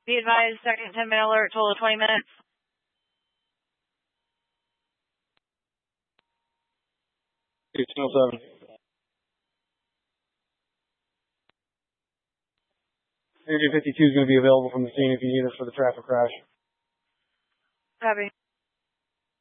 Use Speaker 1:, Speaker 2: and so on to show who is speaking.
Speaker 1: Be advised, second 10-minute alert, total of 20 minutes.
Speaker 2: Channel 7. Energy 52 is going to be available from the scene if you need us for the traffic crash.
Speaker 1: Copy.